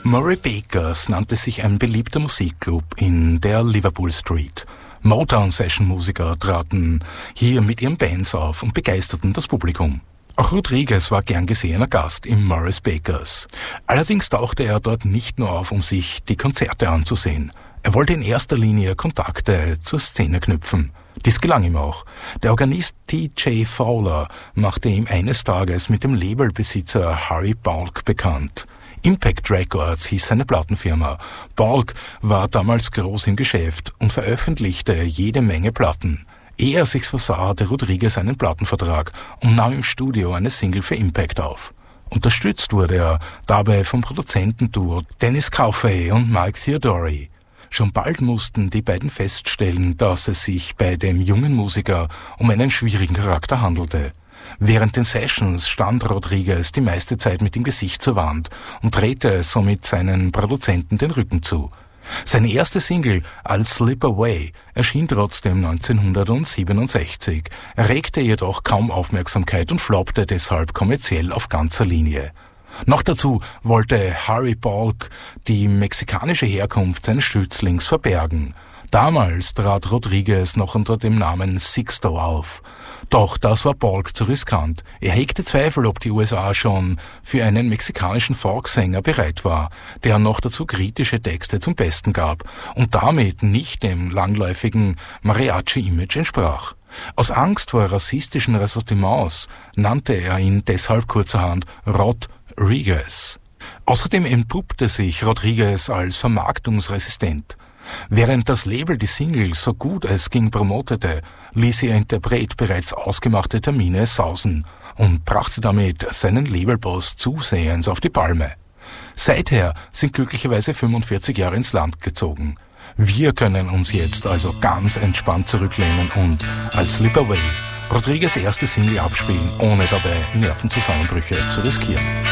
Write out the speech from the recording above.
Murray Bakers nannte sich ein beliebter Musikclub in der Liverpool Street. Motown-Session-Musiker traten hier mit ihren Bands auf und begeisterten das Publikum. Auch Rodriguez war gern gesehener Gast im Maurice Bakers. Allerdings tauchte er dort nicht nur auf, um sich die Konzerte anzusehen. Er wollte in erster Linie Kontakte zur Szene knüpfen. Dies gelang ihm auch. Der Organist T.J. Fowler machte ihm eines Tages mit dem Labelbesitzer Harry Balk bekannt. Impact Records hieß seine Plattenfirma. Balk war damals groß im Geschäft und veröffentlichte jede Menge Platten. Ehe er sich's versah, hatte Rodriguez einen Plattenvertrag und nahm im Studio eine Single für Impact auf. Unterstützt wurde er dabei vom Produzentenduo Dennis Coffey und Mike Theodori. Schon bald mussten die beiden feststellen, dass es sich bei dem jungen Musiker um einen schwierigen Charakter handelte. Während den Sessions stand Rodriguez die meiste Zeit mit dem Gesicht zur Wand und drehte somit seinen Produzenten den Rücken zu. Seine erste Single I'll Slip Away erschien trotzdem 1967, erregte jedoch kaum Aufmerksamkeit und floppte deshalb kommerziell auf ganzer Linie. Noch dazu wollte Harry Balk die mexikanische Herkunft seines Schützlings verbergen. Damals trat Rodriguez noch unter dem Namen Sixto auf. Doch das war Balk zu riskant. Er hegte Zweifel, ob die USA schon für einen mexikanischen Folksänger bereit war, der noch dazu kritische Texte zum Besten gab und damit nicht dem langläufigen Mariachi-Image entsprach. Aus Angst vor rassistischen Ressentiments nannte er ihn deshalb kurzerhand Rodriguez. Außerdem entpuppte sich Rodriguez als vermarktungsresistent. Während das Label die Single so gut es ging promotete, ließ ihr Interpret bereits ausgemachte Termine sausen und brachte damit seinen Labelboss zusehends auf die Palme. Seither sind glücklicherweise 45 Jahre ins Land gezogen. Wir können uns jetzt also ganz entspannt zurücklehnen und als Slip Away Rodriguez' erste Single abspielen, ohne dabei Nervenzusammenbrüche zu riskieren.